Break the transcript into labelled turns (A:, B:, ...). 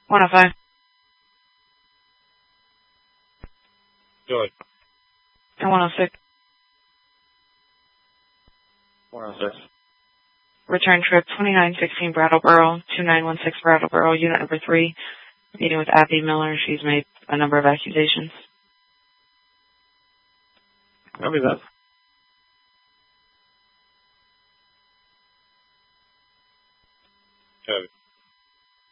A: 105.
B: Joy.
A: And 106.
B: 106.
A: Return trip 2916 Brattleboro, 2916 Brattleboro, unit number 3. Meeting with Abby Miller. She's made a number of accusations.
B: Copy that.